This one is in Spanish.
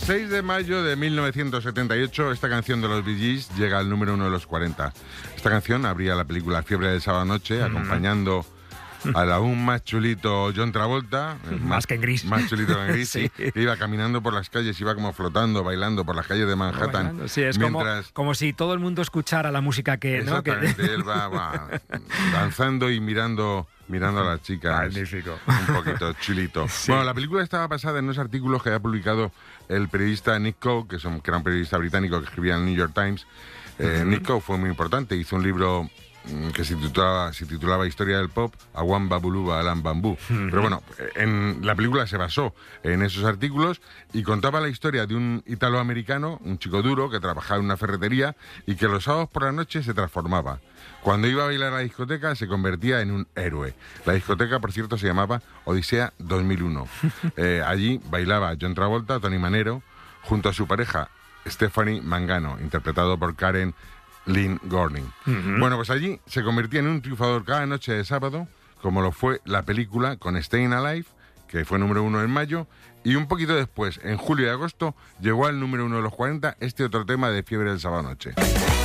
6 de mayo de 1978, esta canción de los Bee Gees llega al número 1 de los 40. Esta canción abría la película Fiebre del sábado noche, acompañando al aún más chulito John Travolta. Más que en gris. Más chulito que en gris, Sí. que iba caminando por las calles, iba como flotando, bailando por las calles de Manhattan. Bailando. Sí, es mientras... como si todo el mundo escuchara la música que... ¿no? Exactamente, él va danzando y mirando a las chicas. Magnífico. Un poquito chulito. Sí. Bueno, la película estaba basada en unos artículos que había publicado el periodista Nick Cove, que era un periodista británico que escribía en el New York Times. Nick Cove fue muy importante, hizo un libro que se titulaba Historia del Pop, Awan Babuluba Alan Bambú. Pero bueno, en la película se basó en esos artículos y contaba la historia de un italoamericano, un chico duro que trabajaba en una ferretería y que los sábados por la noche se transformaba. Cuando iba a bailar a la discoteca se convertía en un héroe. La discoteca, por cierto, se llamaba Odisea 2001. Allí bailaba John Travolta, Tony Manero, junto a su pareja Stephanie Mangano, interpretado por Karen Lynn Gorning. Bueno, pues allí se convertía en un triunfador cada noche de sábado, como lo fue la película con Staying Alive, que fue número 1 en mayo, y un poquito después, en julio y agosto, llegó al número 1 de los 40 este otro tema de Fiebre del sábado noche.